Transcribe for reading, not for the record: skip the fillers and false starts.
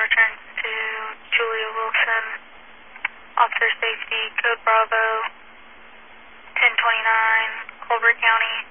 return to Julia Wilson, Officer Safety, Code Bravo, 1029, Colbert County.